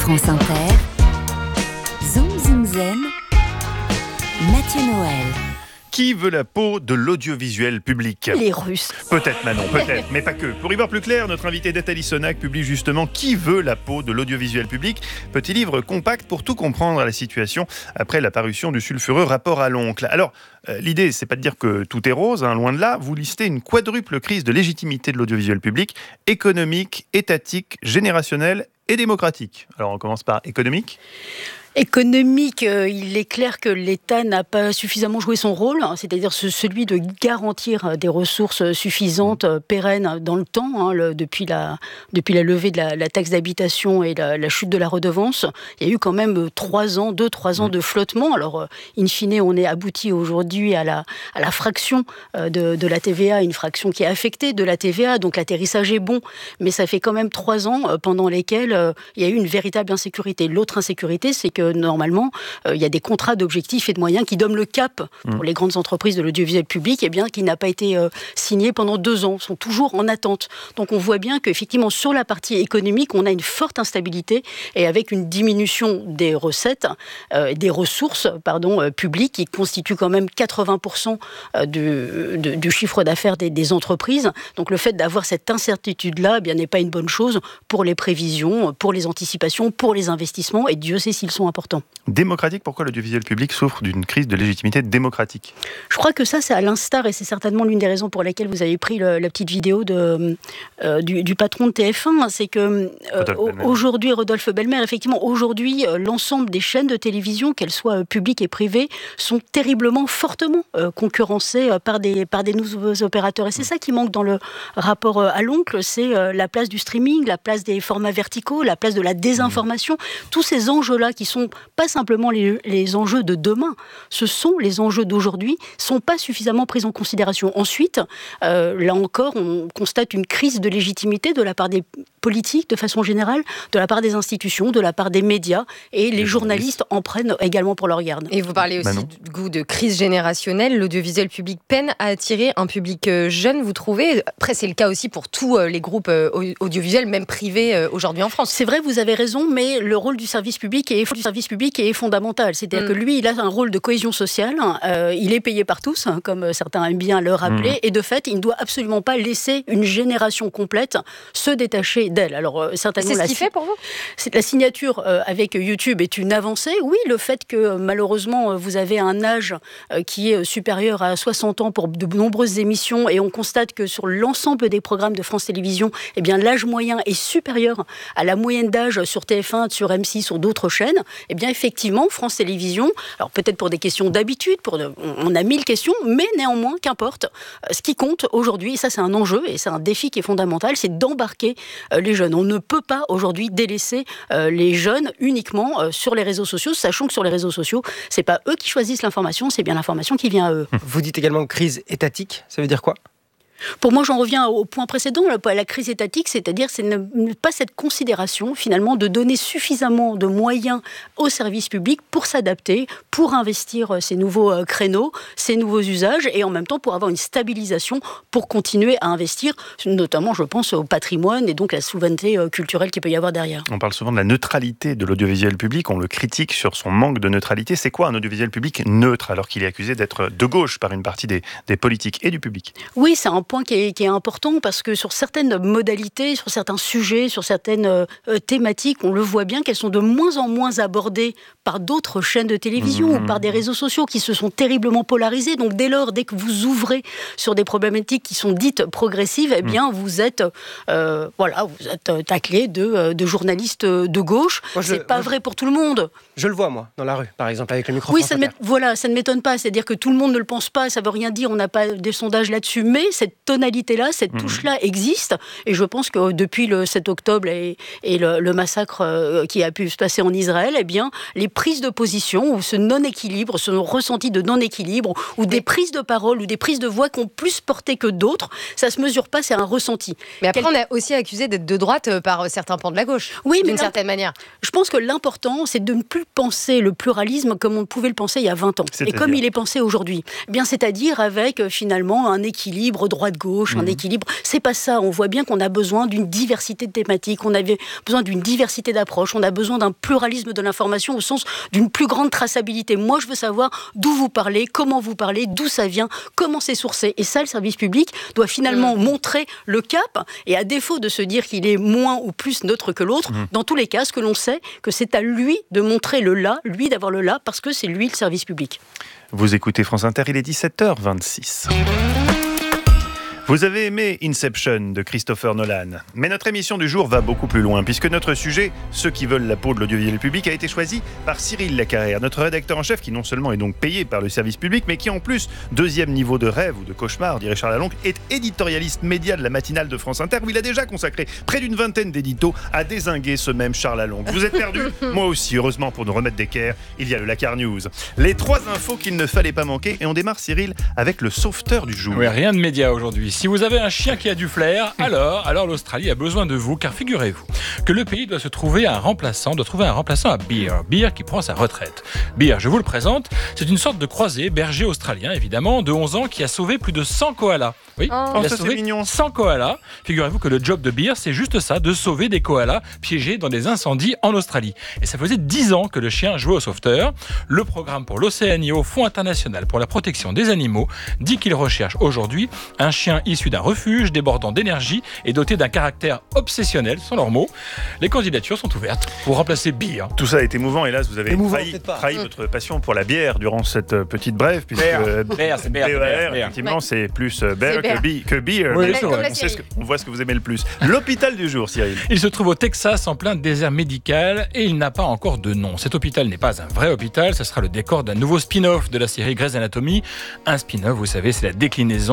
France Inter, Zoom Zoom Zen, Mathieu Noël. Qui veut la peau de l'audiovisuel public ? Les Russes. Peut-être Manon, peut-être, mais pas que. Pour y voir plus clair, notre invité Nathalie Sonac publie justement Qui veut la peau de l'audiovisuel public ? Petit livre compact pour tout comprendre à la situation après la parution du sulfureux rapport à l'oncle. Alors, l'idée, c'est pas de dire que tout est rose, loin de là. Vous listez une quadruple crise de légitimité de l'audiovisuel public, économique, étatique, générationnelle et démocratique. Alors, on commence par économique. Économique, il est clair que l'État n'a pas suffisamment joué son rôle, c'est-à-dire celui de garantir des ressources suffisantes, pérennes dans le temps, depuis la levée de la taxe d'habitation et la chute de la redevance. Il y a eu quand même 2-3 ans de flottement. Alors, in fine, on est abouti aujourd'hui à la fraction de la TVA, une fraction qui est affectée de la TVA, donc l'atterrissage est bon, mais ça fait quand même 3 ans pendant lesquels il y a eu une véritable insécurité. L'autre insécurité, c'est que normalement, il y a des contrats d'objectifs et de moyens qui donnent le cap pour les grandes entreprises de l'audiovisuel public, qui n'a pas été signé pendant 2 ans, sont toujours en attente. Donc on voit bien qu'effectivement, sur la partie économique, on a une forte instabilité et avec une diminution des recettes, des ressources publiques qui constituent quand même 80% du chiffre d'affaires des entreprises. Donc le fait d'avoir cette incertitude-là n'est pas une bonne chose pour les prévisions, pour les anticipations, pour les investissements, et Dieu sait s'ils sont importants. Démocratique, pourquoi l'audiovisuel public souffre d'une crise de légitimité démocratique ? Je crois que ça, c'est à l'instar, et c'est certainement l'une des raisons pour lesquelles vous avez pris la petite vidéo du patron de TF1, c'est que aujourd'hui, Rodolphe Belmer, effectivement, aujourd'hui, l'ensemble des chaînes de télévision, qu'elles soient publiques et privées, sont terriblement, fortement concurrencées par des nouveaux opérateurs. Et c'est ça qui manque dans le rapport à l'oncle, c'est la place du streaming, la place des formats verticaux, la place de la désinformation, tous ces enjeux-là qui sont pas simplement les enjeux de demain, ce sont les enjeux d'aujourd'hui, sont pas suffisamment pris en considération. Ensuite, là encore, on constate une crise de légitimité de la part des politiques, de façon générale, de la part des institutions, de la part des médias, et les journalistes en prennent également pour leur garde. Et vous parlez aussi du goût de crise générationnelle. L'audiovisuel public peine à attirer un public jeune, vous trouvez ? Après, c'est le cas aussi pour tous les groupes audiovisuels, même privés, aujourd'hui en France. C'est vrai, vous avez raison, mais le rôle du service public est fondamental. C'est-à-dire que lui, il a un rôle de cohésion sociale, il est payé par tous, comme certains aiment bien le rappeler, et de fait, il ne doit absolument pas laisser une génération complète se détacher d'elle. Alors, certainement, c'est ce qu'il fait pour vous ? La signature avec YouTube est une avancée. Oui, le fait que malheureusement, vous avez un âge qui est supérieur à 60 ans pour de nombreuses émissions, et on constate que sur l'ensemble des programmes de France Télévisions, l'âge moyen est supérieur à la moyenne d'âge sur TF1, sur M6, sur d'autres chaînes. Effectivement, France Télévisions, alors peut-être pour des questions d'habitude, on a 1000 questions, mais néanmoins, qu'importe. Ce qui compte aujourd'hui, et ça c'est un enjeu, et c'est un défi qui est fondamental, c'est d'embarquer les jeunes. On ne peut pas aujourd'hui délaisser les jeunes uniquement sur les réseaux sociaux, sachant que sur les réseaux sociaux, c'est pas eux qui choisissent l'information, c'est bien l'information qui vient à eux. Vous dites également crise étatique, ça veut dire quoi ? Pour moi, j'en reviens au point précédent, la crise étatique, c'est-à-dire c'est ne pas cette considération, finalement, de donner suffisamment de moyens aux services publics pour s'adapter, pour investir ces nouveaux créneaux, ces nouveaux usages, et en même temps pour avoir une stabilisation, pour continuer à investir, notamment, je pense, au patrimoine et donc la souveraineté culturelle qu'il peut y avoir derrière. On parle souvent de la neutralité de l'audiovisuel public, on le critique sur son manque de neutralité. C'est quoi un audiovisuel public neutre, alors qu'il est accusé d'être de gauche par une partie des politiques et du public ? Oui, c'est un point qui est important, parce que sur certaines modalités, sur certains sujets, sur certaines thématiques, on le voit bien qu'elles sont de moins en moins abordées par d'autres chaînes de télévision ou par des réseaux sociaux qui se sont terriblement polarisés. Donc dès que vous ouvrez sur des problématiques qui sont dites progressives, vous êtes taclé de journalistes de gauche. C'est pas vrai pour tout le monde. Je le vois, moi, dans la rue, par exemple, avec le micro. Oui, ça ne m'étonne pas. C'est-à-dire que tout le monde ne le pense pas, ça veut rien dire, on n'a pas des sondages là-dessus, mais cette tonalité-là, cette touche-là existe, et je pense que depuis le 7 octobre et le massacre qui a pu se passer en Israël, les prises de position, ou ce non-équilibre, ce ressenti de non-équilibre, ou des prises de parole, ou des prises de voix qui ont plus porté que d'autres, ça se mesure pas, c'est un ressenti. Mais après, on a aussi accusé d'être de droite par certains pans de la gauche, d'une certaine manière. Je pense que l'important, c'est de ne plus penser le pluralisme comme on pouvait le penser il y a 20 ans, et comme il est pensé aujourd'hui. C'est-à-dire avec finalement un équilibre droite de gauche, un équilibre. C'est pas ça. On voit bien qu'on a besoin d'une diversité de thématiques, on avait besoin d'une diversité d'approches, on a besoin d'un pluralisme de l'information au sens d'une plus grande traçabilité. Moi, je veux savoir d'où vous parlez, comment vous parlez, d'où ça vient, comment c'est sourcé. Et ça, le service public doit finalement montrer le cap. Et à défaut de se dire qu'il est moins ou plus neutre que l'autre, dans tous les cas, ce que l'on sait, que c'est à lui de montrer le là, lui d'avoir le là, parce que c'est lui le service public. Vous écoutez France Inter, il est 17h26. Vous avez aimé Inception de Christopher Nolan, mais notre émission du jour va beaucoup plus loin, puisque notre sujet, ceux qui veulent la peau de l'audiovisuel public, a été choisi par Cyril Lacarrère, notre rédacteur en chef, qui non seulement est donc payé par le service public, mais qui en plus, deuxième niveau de rêve ou de cauchemar, dirait Charles Alongue, est éditorialiste média de la matinale de France Inter, où il a déjà consacré près d'une vingtaine d'éditos à dézinguer ce même Charles Alongue. Vous êtes perdu ? Moi aussi, heureusement, pour nous remettre d'équerre, il y a le Lacar News. Les 3 infos qu'il ne fallait pas manquer, et on démarre, Cyril, avec le sauveteur du jour. Oui, rien de média aujourd'hui. Si vous avez un chien qui a du flair, alors l'Australie a besoin de vous, car figurez-vous que le pays doit trouver un remplaçant à Beer. Beer qui prend sa retraite. Beer, je vous le présente, c'est une sorte de croisé, berger australien évidemment, de 11 ans, qui a sauvé plus de 100 koalas. Oui, il a sauvé 100 koalas. Figurez-vous que le job de Beer, c'est juste ça, de sauver des koalas piégés dans des incendies en Australie. Et ça faisait 10 ans que le chien jouait au sauveteur. Le programme pour l'Océanie au Fonds international pour la protection des animaux dit qu'il recherche aujourd'hui un chien issu d'un refuge, débordant d'énergie et doté d'un caractère obsessionnel, sont leurs mots. Les candidatures sont ouvertes pour remplacer Beer. Tout ça est émouvant, hélas, vous avez trahi votre passion pour la bière durant cette petite brève, puisque c'est BER. Effectivement, c'est plus beer que beer. Oui, On voit ce que vous aimez le plus. L'hôpital du jour, Cyril. Il se trouve au Texas, en plein désert médical, et il n'a pas encore de nom. Cet hôpital n'est pas un vrai hôpital, ce sera le décor d'un nouveau spin-off de la série Grey's Anatomy. Un spin-off, vous savez, c'est la déclinaison